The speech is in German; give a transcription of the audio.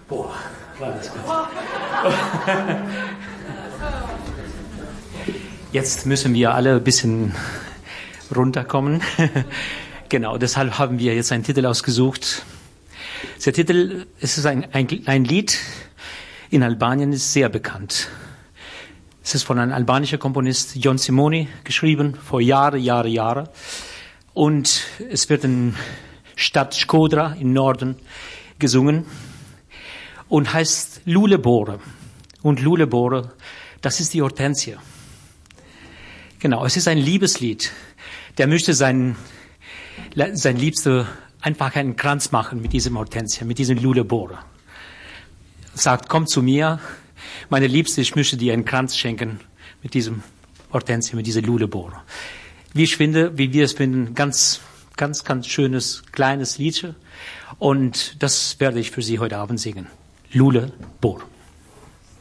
Boah, war das gut. Jetzt müssen wir alle ein bisschen runterkommen. Genau, deshalb haben wir jetzt einen Titel ausgesucht. Der Titel, es ist ein Lied in Albanien, ist sehr bekannt. Es ist von einem albanischen Komponist, Jon Simoni, geschrieben, vor Jahren. Und es wird in Stadt Shkodra im Norden gesungen und heißt Lulebore. Und Lulebore, das ist die Hortensie. Genau, es ist ein Liebeslied. Der möchte sein Liebster einfach einen Kranz machen mit diesem Hortensie, mit diesem Lulebore. Sagt, komm zu mir, meine Liebste, ich möchte dir einen Kranz schenken mit diesem Hortensie, mit diesem Lulebore. Wie wir es finden, ganz schönes, kleines Liedchen. Und das werde ich für Sie heute Abend singen. Lulebore.